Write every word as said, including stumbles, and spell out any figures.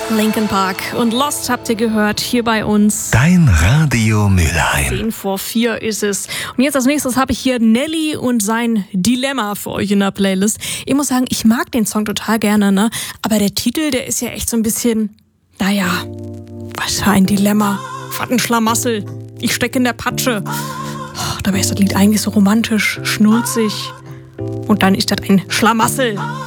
Linkin Park und Lost habt ihr gehört hier bei uns. Dein Radio Mülheim. Zehn vor vier ist es. Und jetzt als nächstes habe ich hier Nelly und sein Dilemma für euch in der Playlist. Ich muss sagen, ich mag den Song total gerne, ne? Aber der Titel, der ist ja echt so ein bisschen, naja, was für ein Dilemma. Was ein Schlamassel. Ich stecke in der Patsche. Oh, dabei ist das Lied eigentlich so romantisch, schnulzig. Und dann ist das ein Schlamassel.